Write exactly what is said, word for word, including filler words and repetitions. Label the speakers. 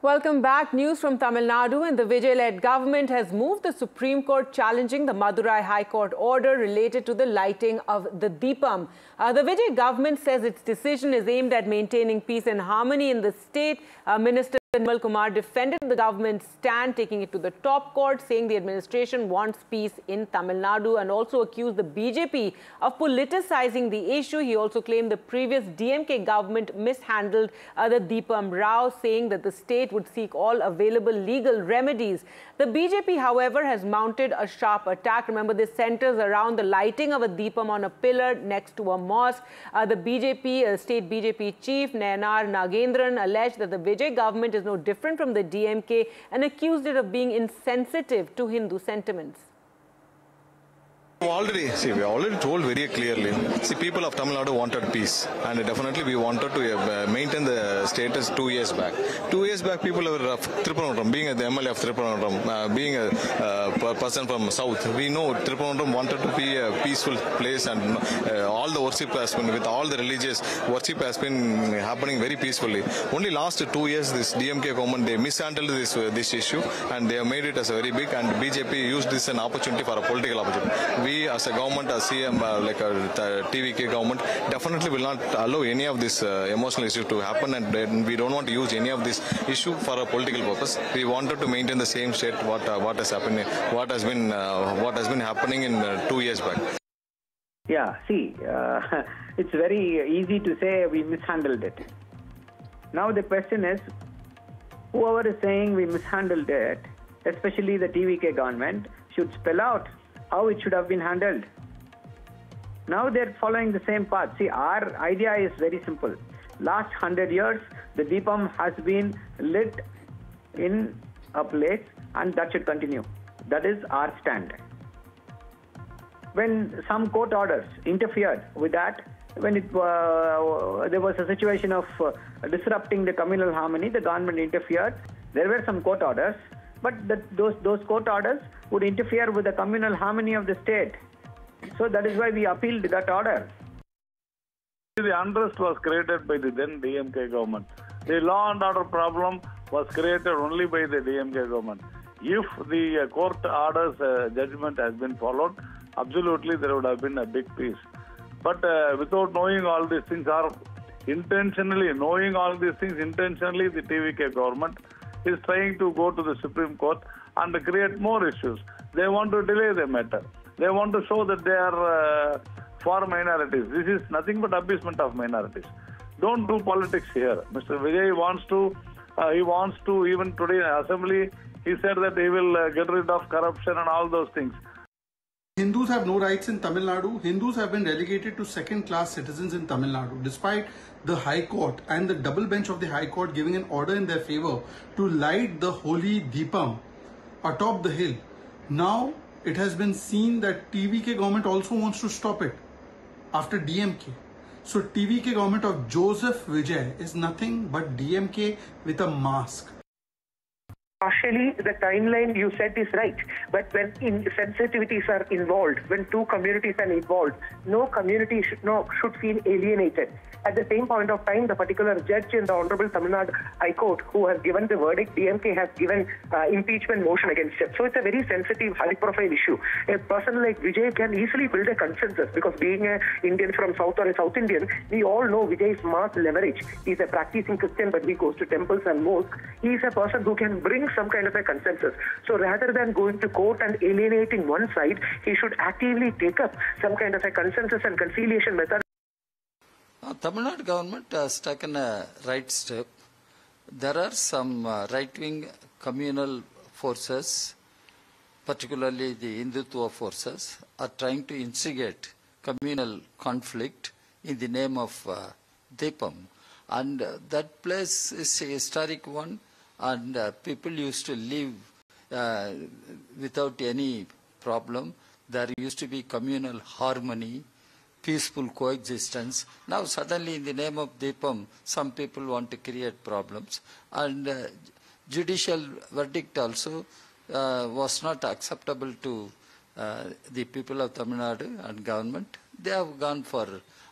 Speaker 1: Welcome back. News from Tamil Nadu, and the Vijay-led government has moved the Supreme Court challenging the Madurai High Court order related to the lighting of the Deepam. Uh, the Vijay government says its decision is aimed at maintaining peace and harmony in the state. Uh, Minister Nirmal Kumar defended the government's stand, taking it to the top court, saying the administration wants peace in Tamil Nadu, and also accused the B J P of politicizing the issue. He also claimed the previous D M K government mishandled uh, the Deepam Rao, saying that the state would seek all available legal remedies. The B J P, however, has mounted a sharp attack. Remember, this centers around the lighting of a Deepam on a pillar next to a mosque. Uh, the B J P, uh, state B J P chief Nayanar Nagendran alleged that the Vijay government is no different from the D M K and accused it of being insensitive to Hindu sentiments.
Speaker 2: Already, see, we already told very clearly. See, people of Tamil Nadu wanted peace, and definitely we wanted to uh, maintain the status two years back. Two years back, people were of Tripurandram, being the M L A of Tripurandram, uh, being a uh, person from South. We know Tripurandram wanted to be a peaceful place, and uh, all the worship has been, with all the religious worship has been happening very peacefully. Only last two years, this D M K government, they mishandled this uh, this issue, and they have made it as a very big, and B J P used this as an opportunity for a political opportunity. We as a government, as C M, uh, like a T V K government, definitely will not allow any of this uh, emotional issue to happen, and we don't want to use any of this issue for a political purpose. We wanted to maintain the same state what uh, what has happened, what has been uh, what has been happening in uh, two years back.
Speaker 3: Yeah, see, uh, it's very easy to say we mishandled it. Now the question is, whoever is saying we mishandled it, especially the T V K government, should spell out how it should have been handled. Now they're following the same path. See, our idea is very simple. Last hundred years, the Deepam has been lit in a place, and that should continue. That is our stand. When some court orders interfered with that, when it uh, there was a situation of uh, disrupting the communal harmony, the government interfered. There were some court orders, but the, those those court orders would interfere with the communal harmony of the state. So that is why we appealed that order.
Speaker 4: The unrest was created by the then D M K government. The law and order problem was created only by the D M K government. If the uh, court order's uh, judgment has been followed, absolutely there would have been a big peace. But uh, without knowing all these things, or intentionally knowing all these things, intentionally the T V K government is trying to go to the Supreme Court and create more issues. They want to delay the matter. They want to show that they are uh, for minorities. This is nothing but abasement of minorities. Don't do politics here. Mister Vijay wants to, uh, he wants to, even today in Assembly, he said that he will uh, get rid of corruption and all those things.
Speaker 5: Hindus have no rights in Tamil Nadu. Hindus have been relegated to second-class citizens in Tamil Nadu, despite the High Court and the double bench of the High Court giving an order in their favor to light the holy Deepam atop the hill. Now it has been seen that T V K government also wants to stop it after D M K. So T V K government of Joseph Vijay is nothing but D M K with a mask.
Speaker 6: Partially, the timeline you said is right, but when in sensitivities are involved, when two communities are involved, no community should, no, should feel alienated. At the same point of time, the particular judge in the Honorable Tamil Nadu High Court who has given the verdict, D M K has given uh, impeachment motion against it. So it's a very sensitive, high-profile issue. A person like Vijay can easily build a consensus, because being an Indian from South or a South Indian, we all know Vijay's mass leverage. He's a practicing Christian, but he goes to temples and mosques. He's a person who can bring some kind of a consensus. So rather than going to court and alienating one side, he should actively take up some kind of a consensus and conciliation method.
Speaker 7: Uh, Tamil Nadu government has taken a right step. There are some uh, right-wing communal forces, particularly the Hindutva forces, are trying to instigate communal conflict in the name of uh, Deepam. And uh, that place is a historic one, and uh, people used to live uh, without any problem. There used to be communal harmony, peaceful coexistence. Now suddenly in the name of Deepam, some people want to create problems. And uh, judicial verdict also uh, was not acceptable to uh, the people of Tamil Nadu and government. They have gone for